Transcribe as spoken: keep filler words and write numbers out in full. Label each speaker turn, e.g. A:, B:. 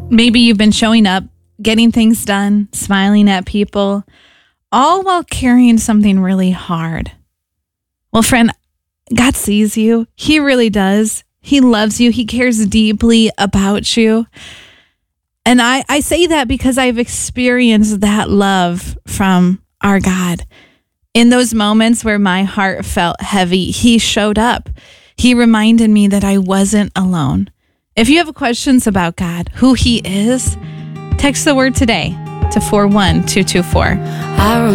A: Maybe you've been showing up, getting things done, smiling at people, all while carrying something really hard. Well, friend, God sees you. He really does. He loves you. He cares deeply about you. And I, I say that because I've experienced that love from our God. In those moments where my heart felt heavy, He showed up. He reminded me that I wasn't alone. If you have questions about God, who He is, text the word today to four one two two four.